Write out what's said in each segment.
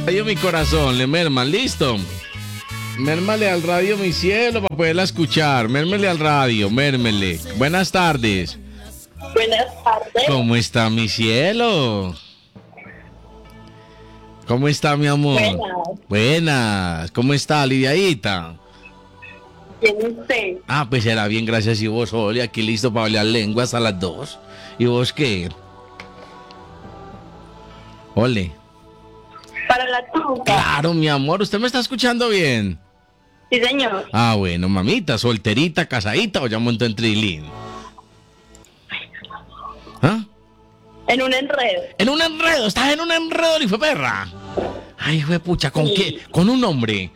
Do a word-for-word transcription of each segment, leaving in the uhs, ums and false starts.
Radio mi corazón, le merman, listo. Mérmale al radio mi cielo para poderla escuchar. Mérmele al radio, mérmele. Buenas tardes. Buenas tardes. ¿Cómo está mi cielo? ¿Cómo está mi amor? Buenas. Buenas. ¿Cómo está, Lidiadita? ¿Quién es usted? Ah, pues será bien, gracias. Y vos, Oli, aquí listo para hablar lenguas a las dos. ¿Y vos qué? Ole. Para la tuca. Claro, mi amor. ¿Usted me está escuchando bien? Sí, señor. Ah, bueno, mamita, solterita, casadita o ya montó en trilín. ¿Ah? En un enredo. En un enredo, estás en un enredo, hijo de perra. Ay, hijo de pucha, ¿con sí. qué? Con un hombre.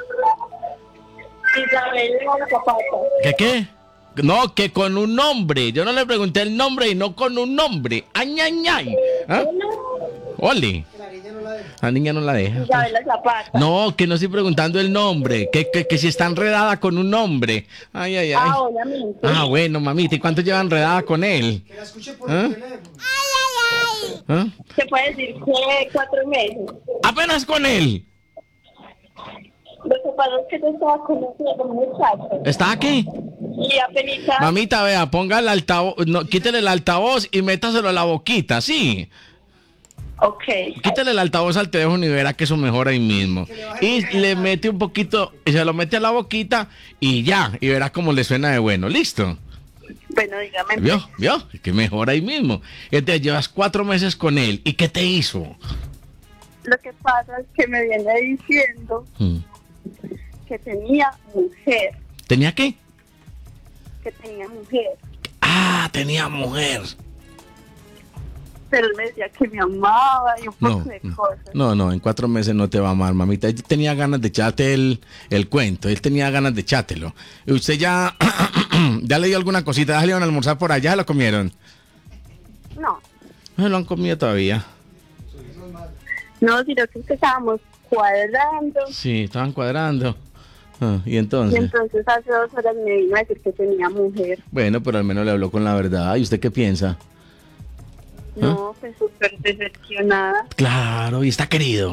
Isabel Zapata. ¿Qué qué? No, que con un nombre. Yo no le pregunté el nombre y no con un nombre. Ay, ay, ay. ¿Ah? Oli. La niña no la deja. Isabel Zapata. No, que no estoy preguntando el nombre. Que, que, que si está enredada con un nombre. Ay, ay, ay. Ah, obviamente. Ah, bueno, mamita. ¿Y cuánto lleva enredada con él? Que la escuche por ¿Ah? el teléfono. ¿Ah? Se puede decir que cuatro meses. Apenas con él. Lo que pasa es que yo estaba conociendo a un muchacho. ¿Está aquí? Y apenas... Mamita, vea, ponga el altavoz, no, quítele el altavoz y métaselo a la boquita, ¿sí? Ok. Quítele el altavoz al teléfono y verá que eso mejora ahí mismo. Y le mete un poquito, y se lo mete a la boquita y ya, y verá cómo le suena de bueno, ¿listo? Bueno, dígame. ¿Vio? ¿Vio? Que mejora ahí mismo. Entonces llevas cuatro meses con él, ¿y qué te hizo? Lo que pasa es que me viene diciendo Hmm. que tenía mujer. ¿Tenía qué? Que tenía mujer. Ah, tenía mujer. Pero él me decía que me amaba y un poco No, de no, cosas. no, no, en cuatro meses no te va a amar, mamita. Él tenía ganas de echarte el, el cuento, él tenía ganas de echártelo. Y usted ya, ya le dio alguna cosita, ya le iban a almorzar por allá, ¿se lo comieron? No. No lo han comido todavía. No, sino que es que estábamos cuadrando. Sí, estaban cuadrando. Ah, y Y entonces, entonces hace dos horas me vino a decir que tenía mujer. bueno, pero al menos le habló con la verdad. ¿Y usted qué piensa? No, pues súper decepcionada. Claro, y está querido.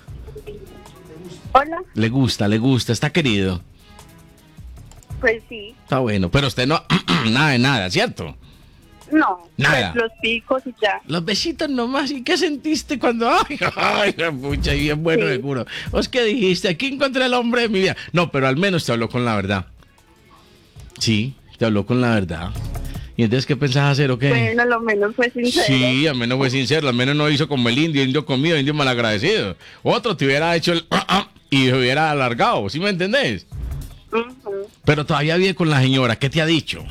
Hola, Le gusta, le gusta, está querido. pues sí. Está bueno, pero usted no, nada de nada, ¿cierto? No, Nada. pues los picos y ya. Los besitos nomás. ¿Y qué sentiste cuando.? ¡Ay, ay, pucha! Y bien bueno, Sí. seguro. ¿Vos qué dijiste? Aquí encontré el hombre de mi vida. No, pero al menos te habló con la verdad. Sí, te habló con la verdad. ¿Y entonces qué pensás hacer o qué? Bueno, lo menos fue sincero. Sí, al menos fue sincero. Al menos no hizo como el indio, indio comido, indio malagradecido. Otro te hubiera hecho el. Y se hubiera alargado. ¿Sí me entendés? Ujú. Pero todavía vive con la señora. ¿Qué te ha dicho?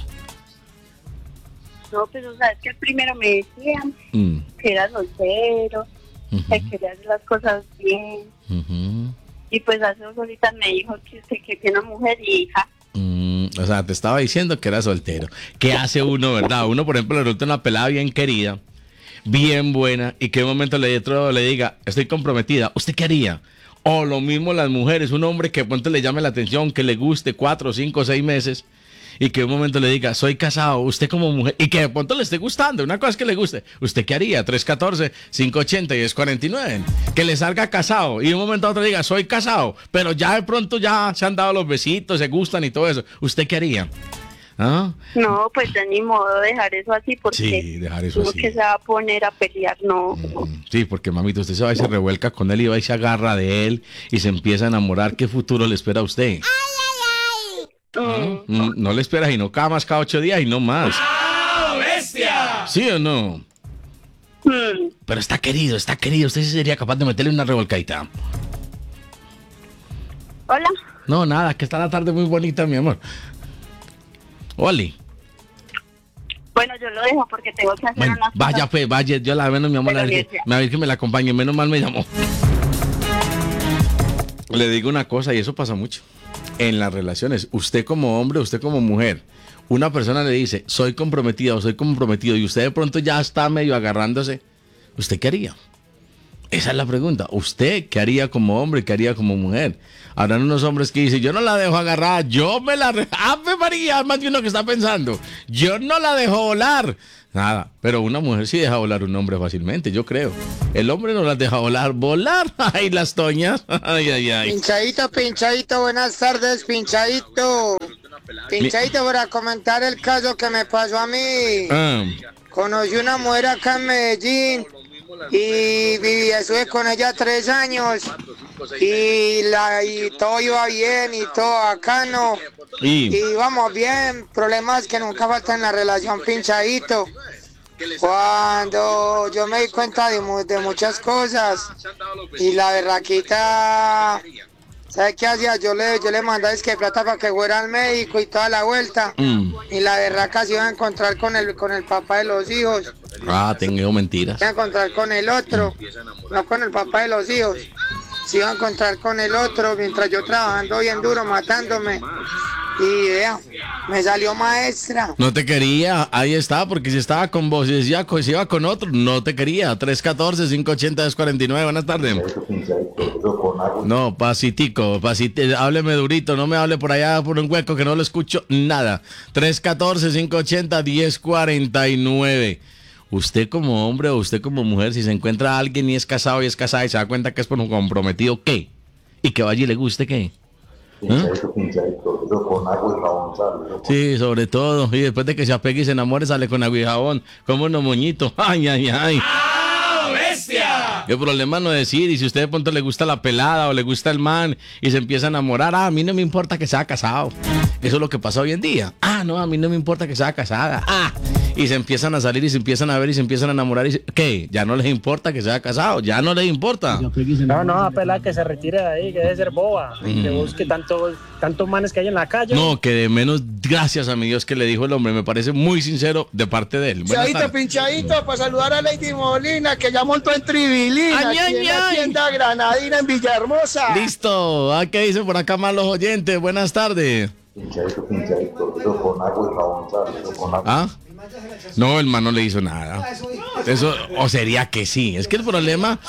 No, pues o sea, es que primero me decían Mm, que era soltero, ujú, que quería hacer las cosas bien. ujú. Y pues hace dos horitas me dijo que, que, que tiene una mujer y hija. Mm, o sea, te estaba diciendo que era soltero. ¿Qué hace uno, verdad? Uno, por ejemplo, le resulta una pelada bien querida, bien buena, y que en un momento le, otro le diga, estoy comprometida. ¿Usted qué haría? O lo mismo las mujeres, un hombre que de pronto le llame la atención, que le guste cuatro, cinco, seis meses, y que en un momento le diga, soy casado, usted como mujer, y que de pronto le esté gustando. Una cosa es que le guste. ¿Usted qué haría? tres uno cuatro, cinco ocho cero, diez cuarenta y nueve. Que le salga casado, y de un momento a otro le diga, soy casado, pero ya de pronto ya se han dado los besitos, se gustan y todo eso. ¿Usted qué haría? ¿Ah? No, pues ya ni modo dejar eso así porque Sí, dejar eso uno así. que se va a poner a pelear, no. Mm, Sí, porque mamita, usted se va y se revuelca con él y va y se agarra de él y se empieza a enamorar. ¿Qué futuro le espera a usted? Mm. Mm, No le espera y no cada más cada ocho días y no más. ¡Bestia! ¿Sí o no? Mm. Pero está querido, está querido. Usted sí sería capaz de meterle una revolcadita. Hola. No, nada, que está la tarde muy bonita, mi amor. Oli. Bueno, yo lo dejo porque tengo que hacer Bueno, unas vaya, cosas. pues, vaya, yo la menos, mi amor, a Pero ver, que, bien, a ver que me la acompañe. Menos mal me llamó. Le digo una cosa, y eso pasa mucho en las relaciones. Usted como hombre, usted como mujer, una persona le dice, soy comprometida o soy comprometido, y usted de pronto ya está medio agarrándose. ¿Usted qué haría? Esa es la pregunta. ¿Usted qué haría como hombre, qué haría como mujer? Habrán unos hombres que dicen, yo no la dejo agarrar, yo me la... Re- ¡Ave María! Más de uno que está pensando, yo no la dejo volar. Nada, pero una mujer sí deja volar un hombre fácilmente, yo creo. El hombre no las deja volar, volar. Ay, las toñas. Ay, ay, ay. Pinchadito, pinchadito, buenas tardes, pinchadito. Pinchadito para comentar el caso que me pasó a mí. Ah, Conocí una mujer acá en Medellín y viví, estuve con ella tres años y, la, y todo iba bien y todo bacano. y, Y vamos bien, problemas que nunca faltan en la relación, pinchadito. Cuando yo me di cuenta de, mu- de muchas cosas y la berraquita, ¿sabe qué hacía? Yo le, yo le mandaba es que plata para que fuera al médico y toda la vuelta. mm. Y la berraca se iba a encontrar con el, con el papá de los hijos, Ah, tengo mentiras. se iba a encontrar con el otro, no con el papá de los hijos. Se iba a encontrar con el otro mientras yo trabajando bien duro, matándome. Y vea, me salió maestra. No te quería, ahí está, porque si estaba con vos y decía que se iba con otro, no te quería. tres uno cuatro, cinco ocho cero, dos cuatro nueve, buenas tardes. No, pasitico, pasitico, hábleme durito, no me hable por allá por un hueco que no lo escucho nada. tres uno cuatro, cinco ocho cero, uno cero cuatro nueve. Usted como hombre o usted como mujer, si se encuentra a alguien y es casado y es casada y se da cuenta que es por un comprometido, ¿qué? Y que vaya y le guste, ¿qué? Pinchadito, pinchadito, eso con agua y jabón sale. Eso con- Sí, sobre todo. Y después de que se apegue y se enamore, sale con agua y jabón. Como no, moñito. Ay, ay, ay. ¡Ah, bestia! El problema no es decir, y si usted de pronto le gusta la pelada o le gusta el man y se empieza a enamorar, ah, a mí no me importa que sea casado. Eso es lo que pasa hoy en día. Ah, no, a mí no me importa que sea casada. Ah, y se empiezan a salir y se empiezan a ver y se empiezan a enamorar. Y se- ¿qué? Ya no les importa que sea casado, ya no les importa. No, no, apela que se retire de ahí, que debe ser boba. Que busque tanto, tantos manes que hay en la calle. No, que de menos gracias a mi Dios que le dijo el hombre, me parece muy sincero de parte de él. Buenas Pinchadito, tardes. pinchadito, para saludar a Lady Molina, que ya montó en Tribilín, Ay, aquí ay, en la ay. tienda Granadina en Villahermosa. Listo. Ah, ¿qué dicen por acá más los oyentes? Buenas tardes. Pinchadito, pinchadito, eso con agua y jabón sale. Eso con agua. ¿Ah? No, el man no le hizo nada. Eso, o sería que sí. Es que el problema.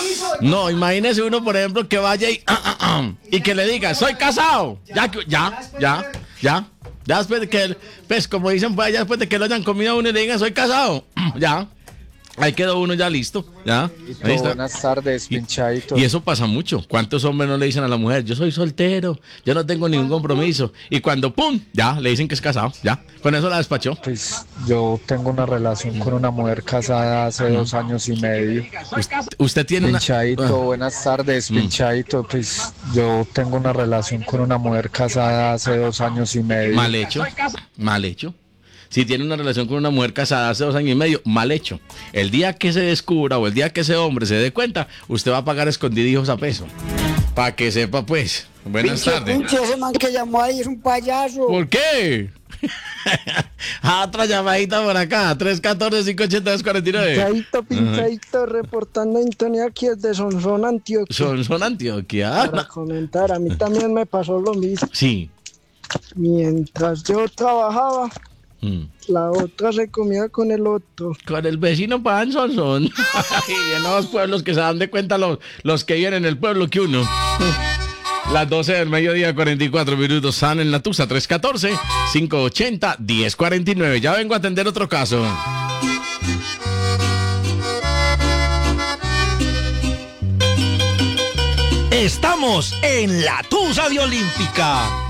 No, imagínese uno, por ejemplo, que vaya y, ah, ah, ah, y que le diga, soy casado. Ya, que- ya, ya, ya. Ya después de que, él- pues como dicen, pues ya después de que lo hayan comido a uno y le digan, soy casado. Ya. Ahí quedó uno ya listo. Ya. Ahí está. Buenas tardes, pinchadito. Y eso pasa mucho. ¿Cuántos hombres no le dicen a la mujer, yo soy soltero, yo no tengo ningún compromiso? Y cuando, ¡pum!, ya, le dicen que es casado, ya. Con eso la despachó. Pues yo tengo una relación con una mujer casada hace dos años y medio. Usted, usted tiene una... Pinchadito, Ah, buenas tardes, pinchadito. Pues yo tengo una relación con una mujer casada hace dos años y medio. mal hecho, mal hecho. Si tiene una relación con una mujer casada hace dos años y medio, mal hecho. El día que se descubra o el día que ese hombre se dé cuenta, usted va a pagar escondidijos a peso. Para que sepa, pues. Buenas tardes. Pinche, ese man que llamó ahí es un payaso. ¿Por qué? Ah, otra llamadita por acá, tres uno cuatro, cinco ocho cero, dos cuatro nueve. Pinchadito, pinchadito, reportando Antonio aquí desde Sonsón, Antioquia. Son, son Antioquia. Para comentar, a mí también me pasó lo mismo. Sí. Mientras yo trabajaba, Mm. la otra se comía con el otro. Con el vecino pan son son. Y en los pueblos que se dan de cuenta los, los que viven en el pueblo que uno. Las doce del mediodía, cuarenta y cuatro minutos. San en la Tusa, tres uno cuatro, cinco ocho cero, uno cero cuatro nueve. Ya vengo a atender otro caso. Estamos en la Tusa de Olímpica.